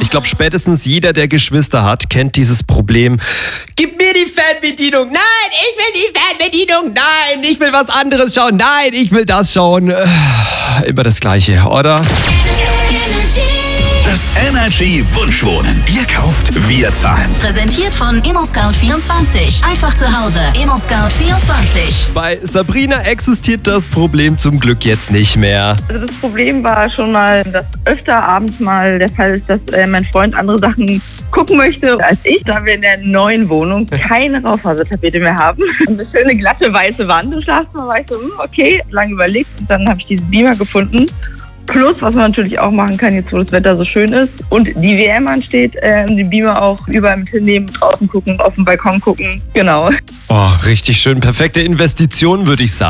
Ich glaube, spätestens jeder, der Geschwister hat, kennt dieses Problem. Gib mir die Fernbedienung. Nein, ich will die Fernbedienung. Nein, ich will was anderes schauen. Nein, ich will das schauen. Immer das Gleiche, oder? Das Energy Wunschwohnen. Ihr kauft, wir zahlen. Präsentiert von ImmoScout24. Einfach zu Hause. ImmoScout24. Bei Sabrina existiert das Problem zum Glück jetzt nicht mehr. Also das Problem war schon mal, dass öfter abends mal der Fall ist, dass mein Freund andere Sachen gucken möchte als ich, da wir in der neuen Wohnung keine Raufasertapete mehr haben. Und eine schöne glatte weiße Wand im Schlafzimmer, war ich so, okay, lange überlegt und dann habe ich diesen Beamer gefunden. Plus, was man natürlich auch machen kann, jetzt wo das Wetter so schön ist und die WM ansteht, den Beamer auch überall mit hinnehmen, draußen gucken, auf dem Balkon gucken, genau. Oh, richtig schön. Perfekte Investition, würde ich sagen.